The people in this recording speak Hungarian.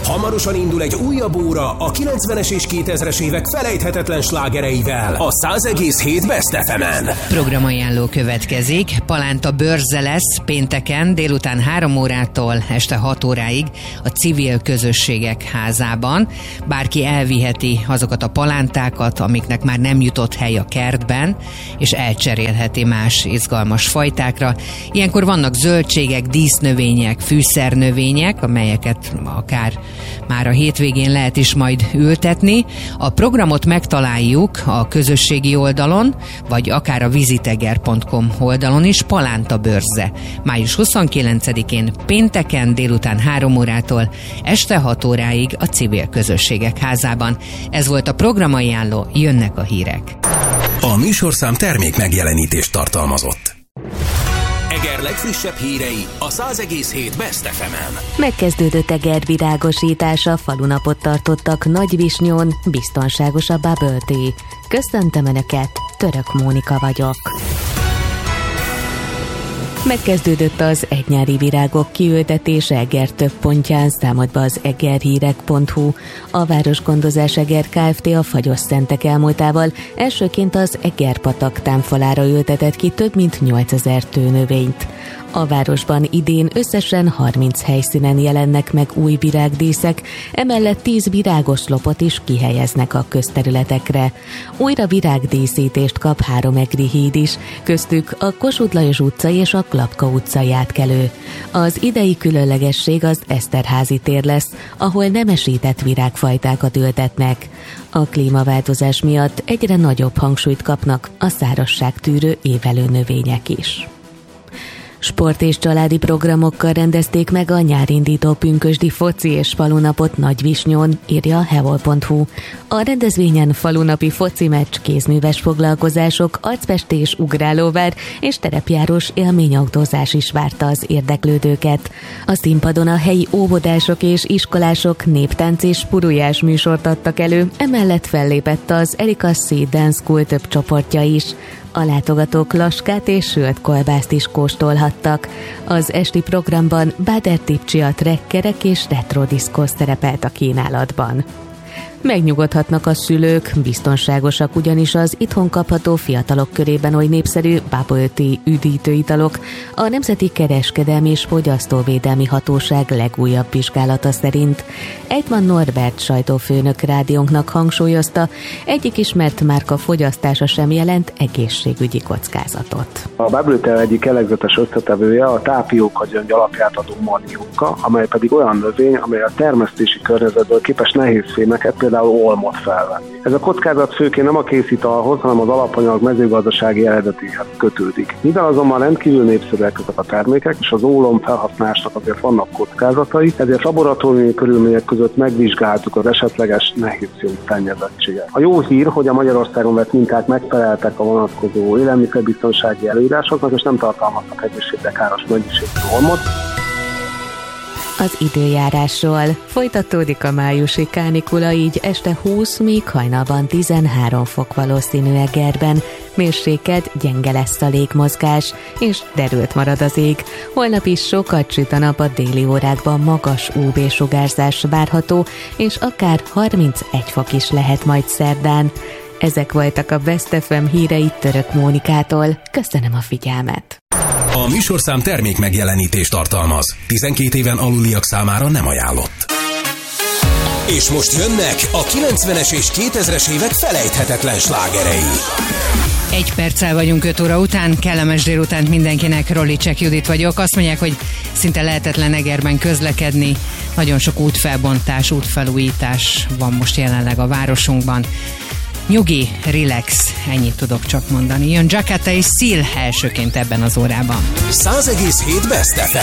Hamarosan indul egy újabb óra a 90-es és 2000-es évek felejthetetlen slágereivel a 100,7 Best FM-en. Programajánló következik. Palánta bőrze lesz pénteken délután 3 órától este 6 óráig a Civil Közösségek Házában. Bárki elviheti azokat a palántákat, amiknek már nem jutott hely a kertben, és elcserélheti más izgalmas fajtákra. Ilyenkor vannak zöldségek, dísznövények, fűszernövények, amelyeket akár már a hétvégén lehet is majd ültetni. A programot megtaláljuk a közösségi oldalon, vagy akár a visiteger.com oldalon is. Palánta bőrze. Május 29-én pénteken délután 3 órától este 6 óráig a Civil Közösségek Házában. Ez volt a programajánló, jönnek a hírek. A műsorszám termék megjelenítést tartalmazott. Eger legfrissebb hírei a 100,7 Best FM-en. Megkezdődött Eger virágosítása, falunapot tartottak Nagyvisnyón, biztonságos a Bubble Tea. Köszöntöm Önöket, Török Mónika vagyok. Megkezdődött az egynyári virágok kiültetése Eger több pontján, számolt be az egerhírek.hu. A Városgondozás Eger Kft. A Fagyos Szentek elmúltával elsőként az Eger-patak támfalára ültetett ki több mint 8000 tőnövényt. A városban idén összesen 30 helyszínen jelennek meg új virágdíszek, emellett 10 virágos lopot is kihelyeznek a közterületekre. Újra virágdíszítést kap 3 egri híd is, köztük a Kossuth Lajos utca és a Klapka utcai átkelő. Az idei különlegesség az Eszterházi tér lesz, ahol nemesített virágfajtákat ültetnek. A klímaváltozás miatt egyre nagyobb hangsúlyt kapnak a szárazságtűrő évelő növények is. Sport és családi programokkal rendezték meg a nyárindító pünkösdi foci és falunapot Nagyvisnyón, írja a hevol.hu. A rendezvényen falunapi foci meccs, kézműves foglalkozások, arcfestés, ugrálóvár és terepjárós élményautózás is várta az érdeklődőket. A színpadon a helyi óvodások és iskolások néptánc és purujás műsort adtak elő, emellett fellépett az Erika C. Dance School több csoportja is. A látogatók laskát és sült kolbászt is kóstolhattak. Az esti programban Báder Tipcsia, trekkerek és retro diszkó szerepelt a kínálatban. Megnyugodhatnak a szülők, biztonságosak ugyanis az itthon kapható fiatalok körében oly népszerű Bubble Tea üdítőitalok. A Nemzeti Kereskedelmi és Fogyasztóvédelmi Hatóság legújabb vizsgálata szerint. Egyman Norbert sajtófőnök rádiónknak hangsúlyozta, egyik ismert márka fogyasztása sem jelent egészségügyi kockázatot. A Bubble Tea egyik jellegzetes összetevője a tápióka gyöngy alapját adó manióka, amely pedig olyan növény, amely a termesztési környezetből képes nehéz fémeket, például olmot felvenni. Ez a kockázat főként nem a készítalhoz, hanem az alapanyag mezőgazdasági eredetéhez kötődik. Mivel azonban rendkívül népszerűek ezek a termékek, és az ólom felhasználásnak azért vannak kockázatai, ezért laboratóriumi körülmények között megvizsgáltuk az esetleges nehézfém szennyezettséget. A jó hír, hogy a Magyarországon vett minták megfeleltek a vonatkozó élelmiszerbiztonsági előírásoknak, és nem tartalmaznak egészségre káros mennyiségű olmot. Az időjárásról. Folytatódik a májusi kánikula, így este 20, míg hajnalban 13 fok valószínű Egerben. Mérsékelt, gyenge lesz a légmozgás, és derült marad az ég. Holnap is sokat süt a nap, a déli órákban magas UV-sugárzás várható, és akár 31 fok is lehet majd szerdán. Ezek voltak a Best FM hírei Török Mónikától. Köszönöm a figyelmet! A műsorszám termék megjelenítést tartalmaz. 12 éven aluliak számára nem ajánlott. És most jönnek a 90-es és 2000-es évek felejthetetlen slágerei. 1 perccel vagyunk 5 óra után, kellemes délutánt mindenkinek, Rollicsek Judit vagyok. Azt mondják, hogy szinte lehetetlen Egerben közlekedni. Nagyon sok útfelbontás, útfelújítás van most jelenleg a városunkban. Nyugi, relax, ennyit tudok csak mondani. Jön Jacata és Seal elsőként ebben az órában. 100,7 Best FM.